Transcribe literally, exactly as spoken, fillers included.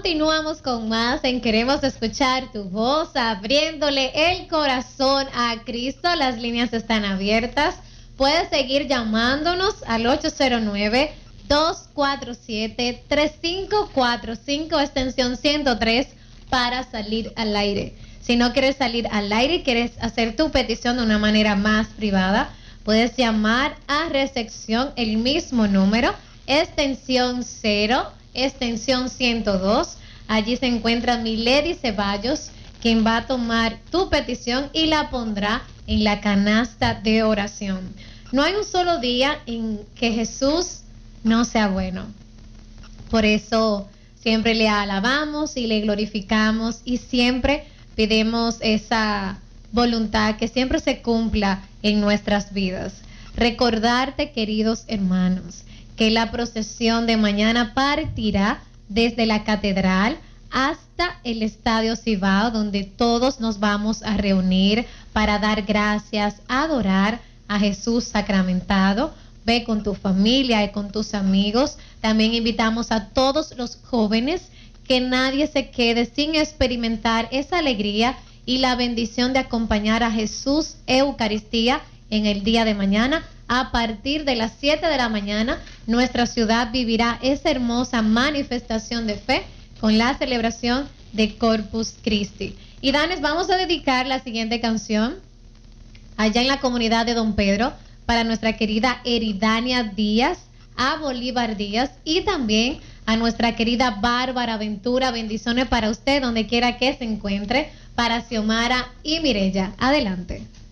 Continuamos con más en Queremos Escuchar Tu Voz, abriéndole el corazón a Cristo. Las líneas están abiertas. Puedes seguir llamándonos al ocho cero nueve, dos cuatro siete, tres cinco cuatro cinco, extensión ciento tres, para salir al aire. Si no quieres salir al aire y quieres hacer tu petición de una manera más privada, puedes llamar a recepción, el mismo número, extensión cero, extensión ciento dos. Allí se encuentra Milady Ceballos, quien va a tomar tu petición y la pondrá en la canasta de oración. No hay un solo día en que Jesús no sea bueno. Por eso siempre le alabamos y le glorificamos y siempre pedimos esa voluntad que siempre se cumpla en nuestras vidas. Recordarte, queridos hermanos, que la procesión de mañana partirá desde la catedral hasta el Estadio Cibao, donde todos nos vamos a reunir para dar gracias, adorar a Jesús sacramentado. Ve con tu familia y con tus amigos. También invitamos a todos los jóvenes que nadie se quede sin experimentar esa alegría y la bendición de acompañar a Jesús Eucaristía en el día de mañana. A partir de las siete de la mañana, nuestra ciudad vivirá esa hermosa manifestación de fe con la celebración de Corpus Christi. Y Danes, vamos a dedicar la siguiente canción allá en la comunidad de Don Pedro para nuestra querida Eridania Díaz, a Bolívar Díaz y también a nuestra querida Bárbara Ventura. Bendiciones para usted donde quiera que se encuentre, para Xiomara y Mirella. Adelante.